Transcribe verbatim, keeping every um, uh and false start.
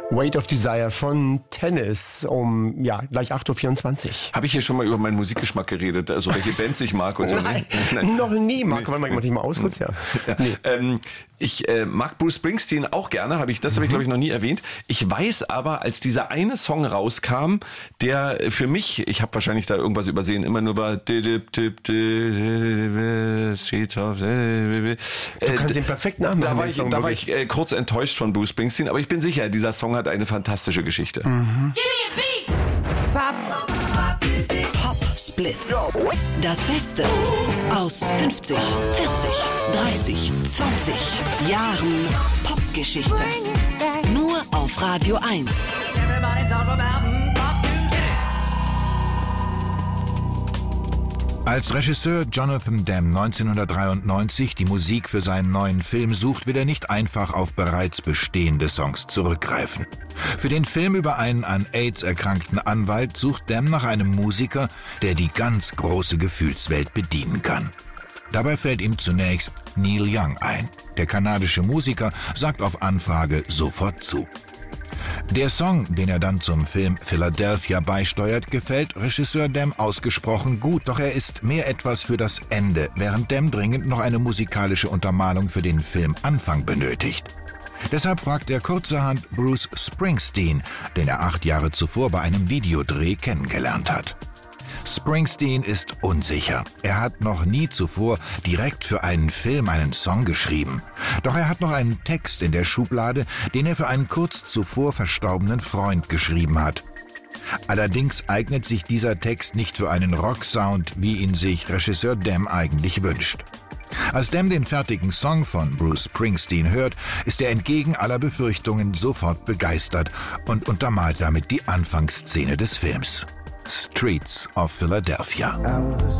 Weight of Desire von Tennis um, ja, gleich acht Uhr vierundzwanzig. Habe ich hier schon mal über meinen Musikgeschmack geredet, also welche Bands ich mag und so? Nein, Nein. noch nie. Marc, warte mal, mach dich mal aus kurz, ja. ja. Nee. Ähm, ich äh, mag Bruce Springsteen auch gerne, habe ich, das habe ich glaube ich noch nie erwähnt. Ich weiß aber, als dieser eine Song rauskam, der für mich, ich habe wahrscheinlich da irgendwas übersehen, immer nur war Du kannst den perfekten Namen Da war ich, da war ich äh, kurz enttäuscht von Bruce Springsteen, aber ich bin sicher, dieser Song hat eine fantastische Geschichte. Mhm. Pop Splits. Das Beste aus fünfzig, vierzig, dreißig, zwanzig Jahren Popgeschichte. Nur auf Radio eins. Als Regisseur Jonathan Demme neunzehnhundertdreiundneunzig die Musik für seinen neuen Film sucht, will er nicht einfach auf bereits bestehende Songs zurückgreifen. Für den Film über einen an AIDS erkrankten Anwalt sucht Demme nach einem Musiker, der die ganz große Gefühlswelt bedienen kann. Dabei fällt ihm zunächst Neil Young ein. Der kanadische Musiker sagt auf Anfrage sofort zu. Der Song, den er dann zum Film Philadelphia beisteuert, gefällt Regisseur Demme ausgesprochen gut, doch er ist mehr etwas für das Ende, während Demme dringend noch eine musikalische Untermalung für den Filmanfang benötigt. Deshalb fragt er kurzerhand Bruce Springsteen, den er acht Jahre zuvor bei einem Videodreh kennengelernt hat. Springsteen ist unsicher. Er hat noch nie zuvor direkt für einen Film einen Song geschrieben. Doch er hat noch einen Text in der Schublade, den er für einen kurz zuvor verstorbenen Freund geschrieben hat. Allerdings eignet sich dieser Text nicht für einen Rocksound, wie ihn sich Regisseur Demme eigentlich wünscht. Als Demme den fertigen Song von Bruce Springsteen hört, ist er entgegen aller Befürchtungen sofort begeistert und untermalt damit die Anfangsszene des Films. Streets of Philadelphia.